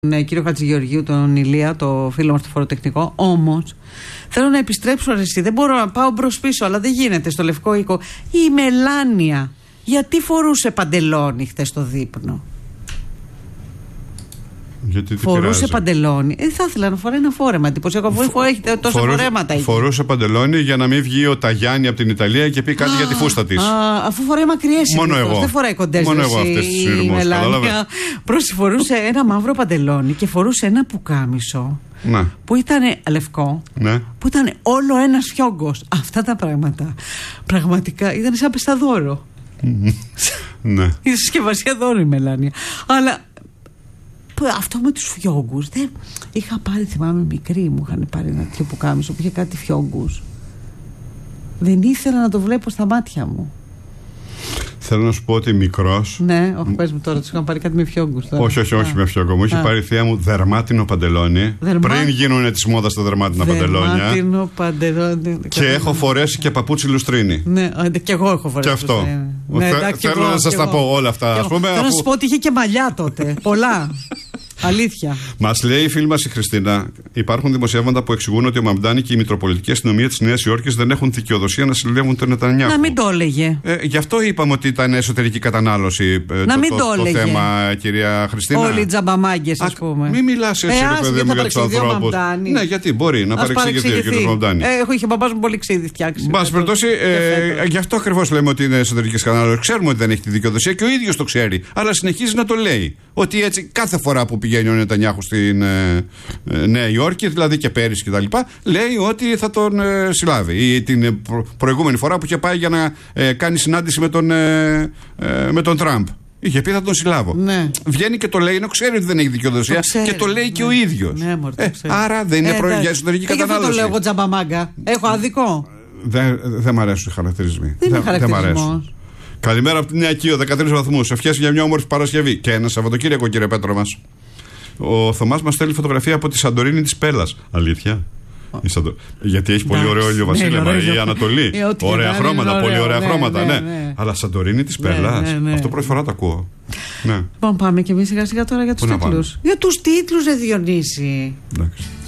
Ναι, κύριο Χατζηγεωργίου, τον Ηλία, το φίλο μας το φοροτεχνικό. Όμως θέλω να επιστρέψω εσύ. Δεν μπορώ να πάω μπρος πίσω, αλλά δεν γίνεται στο Λευκό Οίκο. Η Μελάνια, γιατί φορούσε παντελόνι χθες στο δείπνο? Γιατί φορούσε παντελόνι. Θα ήθελα να φοράει ένα φόρεμα. Εντυπωσιακό. Έχετε τόσα φορέματα. Φορούσε παντελόνι για να μην βγει ο Ταγιάννη από την Ιταλία και πει κάτι για τη φούστα της. Αφού φοράει μακριές μόνο εγώ. Δεν φοράει κοντές. Μόνο εγώ αυτές τις σειρμούς. Φορούσε ένα μαύρο παντελόνι και φορούσε ένα πουκάμισο. Ναι. Που ήταν λευκό. Ναι. Που ήταν όλο ένας φιόγκος. Αυτά τα πράγματα πραγματικά ήταν σαν πεσταδόρο. Ναι. Η συσκευασία δώρο η Μελάνια. Αλλά αυτό με τους φιόγκους είχα πάρει, θυμάμαι μικρή μου είχαν πάρει ένα τέτοιο πουκάμισο που είχε κάτι φιόγκους. Δεν ήθελα να το βλέπω στα μάτια μου. Θέλω να σου πω ότι μικρός. Ναι, όχι, πες μου τώρα, τους είχαν πάρει κάτι με φιόγκους. Όχι με φιόγκο. Μου είχε πάρει η θεία μου δερμάτινο παντελόνι. Πριν γίνουν της μόδας τα δερμάτινα παντελόνια. Δερμάτινο παντελόνι. Και έχω φορέσει και παπούτσι λουστρίνι. Ναι, και εγώ έχω φορέσει. Και αυτό. Θέλω να σας τα πω όλα αυτά. Θέλω να σου πω ότι είχε και μαλλιά τότε. Πολλά. Αλήθεια. Μας λέει η φίλη μας η Χριστίνα, υπάρχουν δημοσιεύματα που εξηγούν ότι ο Μαμντάνη και η Μητροπολιτική Αστυνομία της Νέας Υόρκης δεν έχουν δικαιοδοσία να συλλεύουν τον Νετανιάχου. Να μην το έλεγε. Γι' αυτό είπαμε ότι ήταν εσωτερική κατανάλωση το θέμα, κυρία Χριστίνα. Όλοι οι τζαμπαμάγκες, ας πούμε. Μην μιλάς έτσι, ρε παιδί μου, για τους ανθρώπους. Ναι, γιατί μπορεί να παρεξηγηθεί ο κ. Μαμντάνη. Είχε ο μπαμπάς μου πολύ ξύδι φτιάξει. Μπας περιπτώσει, γι' αυτό ακριβώς λέμε ότι είναι εσωτερική κατανάλωση. Ξέρουμε ότι δεν έχει τη δικαιοδοσία και ο ίδιος το ξέρει. Αλλά συνεχίζει να το λέει. Ότι έτσι κάθε φορά που πηγαίνει ο Νετανιάχου στην Νέα Υόρκη, δηλαδή και πέρυσι κτλ., λέει ότι θα τον συλλάβει. Ή την προηγούμενη φορά που είχε πάει για να κάνει συνάντηση με τον Τραμπ. Είχε πει θα τον συλλάβω. Ναι. Βγαίνει και το λέει, ενώ ξέρει ότι δεν έχει δικαιοδοσία και το λέει και ο ίδιος. Ναι, άρα δεν είναι για εσωτερική κατανάλωση. Αυτό το λέω εγώ τζαμπαμάγκα. Έχω άδικο. Δεν μ' αρέσουν οι χαρακτηρισμοί. Δεν είναι χαρακτηρισμός. Καλημέρα από την Νέα Κίο, 13 βαθμούς. Ευχές για μια όμορφη Παρασκευή και ένα Σαββατοκύριακο, κύριε Πέτρο μας. Ο Θωμάς μας στέλνει φωτογραφία από τη Σαντορίνη της Πέλλας. Αλήθεια. Γιατί έχει πολύ ωραίο ηλιοβασίλεμα. Η Ανατολή. Ωραία χρώματα, πολύ ωραία χρώματα. Ναι. Αλλά Σαντορίνη της Πέλλας. Αυτό πρώτη φορά το ακούω. Λοιπόν, πάμε και εμείς σιγά σιγά τώρα για τους τίτλους. Για τους τίτλους, Διονύση. Εντάξει.